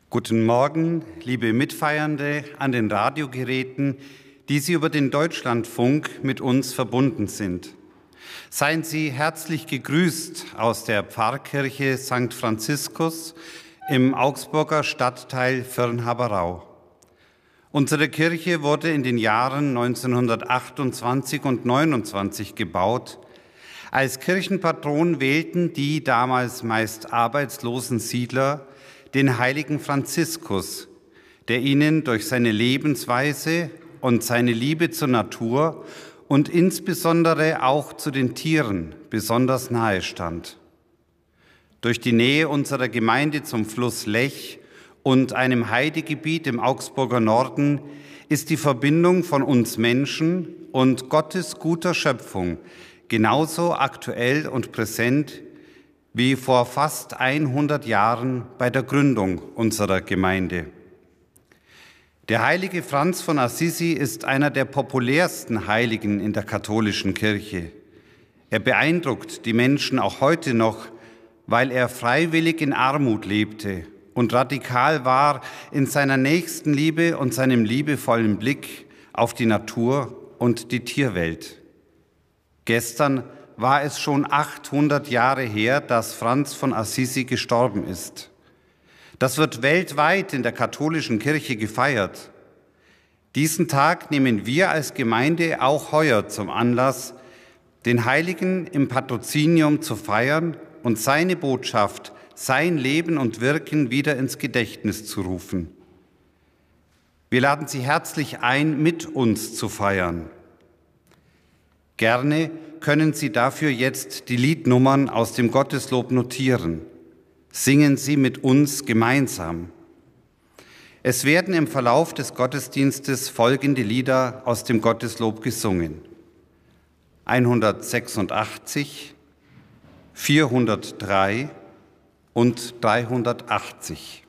Guten Morgen, liebe Mitfeiernde an den Radiogeräten, die Sie über den Deutschlandfunk mit uns verbunden sind. Seien Sie herzlich gegrüßt aus der Pfarrkirche St. Franziskus im Augsburger Stadtteil Virn-Haberau. Unsere Kirche wurde in den Jahren 1928 und 1929 gebaut. Als Kirchenpatron wählten die damals meist arbeitslosen Siedler den heiligen Franziskus, der ihnen durch seine Lebensweise und seine Liebe zur Natur und insbesondere auch zu den Tieren besonders nahe stand. Durch die Nähe unserer Gemeinde zum Fluss Lech und einem Heidegebiet im Augsburger Norden ist die Verbindung von uns Menschen und Gottes guter Schöpfung genauso aktuell und präsent wie vor fast 100 Jahren bei der Gründung unserer Gemeinde. Der heilige Franz von Assisi ist einer der populärsten Heiligen in der katholischen Kirche. Er beeindruckt die Menschen auch heute noch, weil er freiwillig in Armut lebte und radikal war in seiner Nächstenliebe und seinem liebevollen Blick auf die Natur und die Tierwelt. Gestern war es schon 800 Jahre her, dass Franz von Assisi gestorben ist. Das wird weltweit in der katholischen Kirche gefeiert. Diesen Tag nehmen wir als Gemeinde auch heuer zum Anlass, den Heiligen im Patrozinium zu feiern und seine Botschaft, sein Leben und Wirken wieder ins Gedächtnis zu rufen. Wir laden Sie herzlich ein, mit uns zu feiern. Gerne können Sie dafür jetzt die Liednummern aus dem Gotteslob notieren. Singen Sie mit uns gemeinsam. Es werden im Verlauf des Gottesdienstes folgende Lieder aus dem Gotteslob gesungen: 186, 403 und 380.